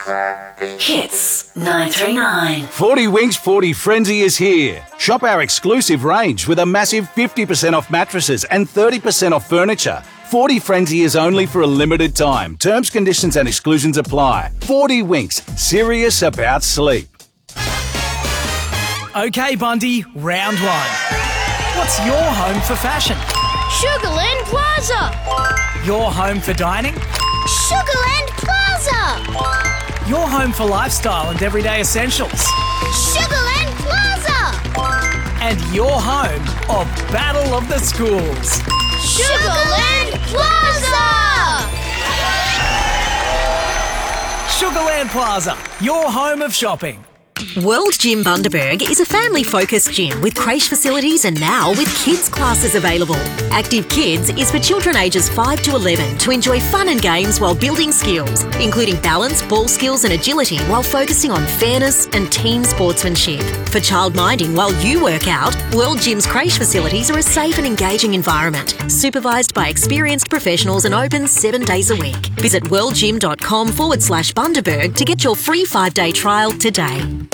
Hits 939. 40 Winks 40 Frenzy is here. Shop our exclusive range with a massive 50% off mattresses and 30% off furniture. 40 Frenzy is only for a limited time. Terms, conditions and exclusions apply. 40 Winks, serious about sleep. Okay, Bundy, round one. What's your home for fashion? Sugarland Plaza. Your home for dining? Sugarland Plaza. Your home for lifestyle and everyday essentials? Sugarland Plaza. And your home of Battle of the Schools? Sugarland Plaza. Sugarland Plaza, your home of shopping. World Gym Bundaberg is a family-focused gym with creche facilities and now with kids classes available. Active Kids is for children ages 5 to 11 to enjoy fun and games while building skills, including balance, ball skills and agility while focusing on fairness and team sportsmanship. For childminding while you work out, World Gym's creche facilities are a safe and engaging environment, supervised by experienced professionals and open 7 days a week. Visit worldgym.com/Bundaberg to get your free 5-day trial today.